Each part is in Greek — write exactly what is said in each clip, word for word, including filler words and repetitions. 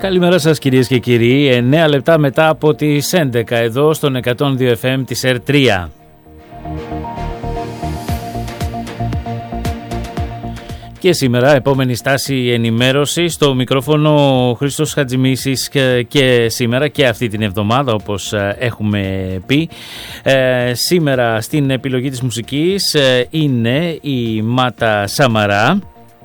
Καλημέρα σας κυρίες και κύριοι, εννέα λεπτά μετά από τις έντεκα εδώ στον εκατόν δύο εφ εμ της ερ τρία. Και σήμερα επόμενη στάση ενημέρωση στο μικρόφωνο Χρήστος Χατζημίσης και, και σήμερα και αυτή την εβδομάδα όπως έχουμε πει. Ε, σήμερα στην επιλογή της μουσικής ε, είναι η Μάτα Σαμαρά.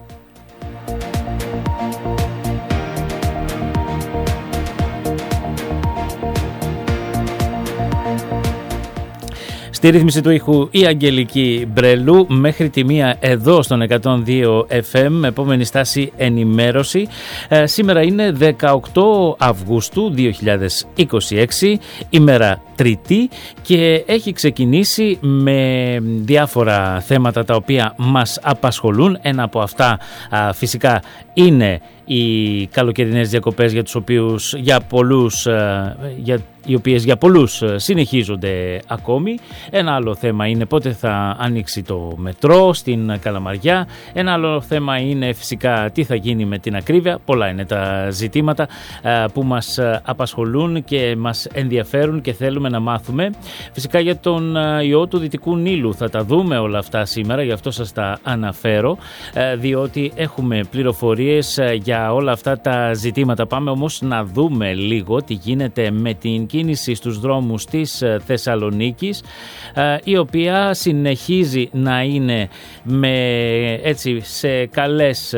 Στη ρύθμιση του ήχου η Αγγελική Μπρέλου, μέχρι τη μία εδώ στον εκατόν δύο εφ εμ, επόμενη στάση ενημέρωση. Ε, σήμερα είναι δεκαοκτώ Αυγούστου δύο χιλιάδες είκοσι έξι, ημέρα Τρίτη, και έχει ξεκινήσει με διάφορα θέματα τα οποία μας απασχολούν. Ένα από αυτά α, φυσικά είναι οι καλοκαιρινές διακοπές για τους οποίους για πολλούς, για, οι οποίες για πολλούς συνεχίζονται ακόμη. Ένα άλλο θέμα είναι πότε θα ανοίξει το μετρό στην Καλαμαριά. Ένα άλλο θέμα είναι φυσικά τι θα γίνει με την ακρίβεια. Πολλά είναι τα ζητήματα που μας απασχολούν και μας ενδιαφέρουν και θέλουμε να μάθουμε. Φυσικά για τον ιό του Δυτικού Νείλου θα τα δούμε όλα αυτά σήμερα, γι' αυτό σας τα αναφέρω, διότι έχουμε πληροφορίες για όλα αυτά τα ζητήματα. Πάμε όμως να δούμε λίγο τι γίνεται με την κίνηση στους δρόμους της Θεσσαλονίκης, η οποία συνεχίζει να είναι με, έτσι, σε καλές...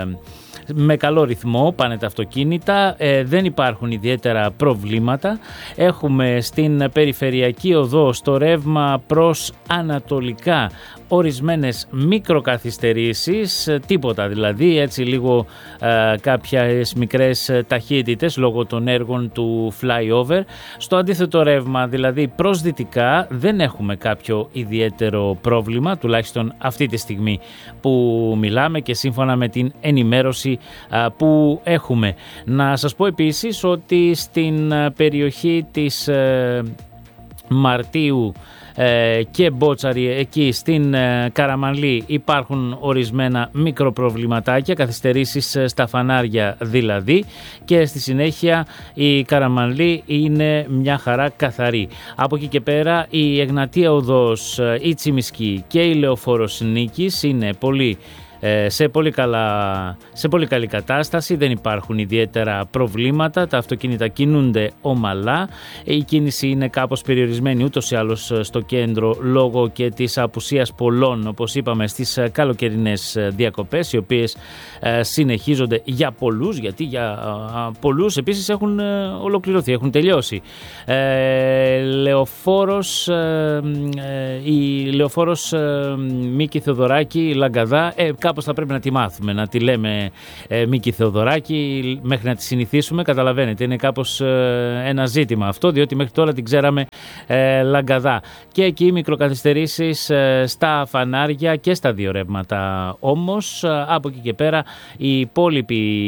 με καλό ρυθμό πάνε τα αυτοκίνητα, ε, δεν υπάρχουν ιδιαίτερα προβλήματα. Έχουμε στην περιφερειακή οδό στο ρεύμα προς ανατολικά ορισμένες μικροκαθυστερήσεις, τίποτα δηλαδή, έτσι λίγο ε, κάποιες μικρές ταχύτητες λόγω των έργων του flyover. Στο αντίθετο ρεύμα, δηλαδή προς δυτικά, δεν έχουμε κάποιο ιδιαίτερο πρόβλημα, τουλάχιστον αυτή τη στιγμή που μιλάμε και σύμφωνα με την ενημέρωση α, που έχουμε. Να σας πω επίσης ότι στην περιοχή της ε, Μαρτίου και Μπότσαρη, εκεί στην Καραμανλή, υπάρχουν ορισμένα μικροπροβληματάκια, καθυστερήσεις στα φανάρια δηλαδή, και στη συνέχεια η Καραμανλή είναι μια χαρά καθαρή. Από εκεί και πέρα η Εγνατία Οδός, η Τσιμισκή και η Λεωφόρος Νίκης είναι πολύ Σε πολύ, καλά, σε πολύ καλή κατάσταση, δεν υπάρχουν ιδιαίτερα προβλήματα, τα αυτοκίνητα κινούνται ομαλά, η κίνηση είναι κάπως περιορισμένη ούτως ή άλλως στο κέντρο λόγω και της απουσίας πολλών, όπως είπαμε, στις καλοκαιρινές διακοπές, οι οποίες συνεχίζονται για πολλούς, γιατί για πολλούς επίσης έχουν ολοκληρωθεί, έχουν τελειώσει. Ε, Λεωφόρος, ε, η Λεωφόρος ε, Μίκη Θεοδωράκη, Λαγκαδά, ε, κάπως θα πρέπει να τη μάθουμε, να τη λέμε ε, Μίκη Θεοδωράκη μέχρι να τη συνηθίσουμε, καταλαβαίνετε, είναι κάπως ε, ένα ζήτημα αυτό, διότι μέχρι τώρα την ξέραμε ε, Λαγκαδά. Και εκεί μικροκαθυστερήσεις ε, στα φανάρια και στα δύο ρεύματα. Όμως ε, από εκεί και πέρα οι υπόλοιποι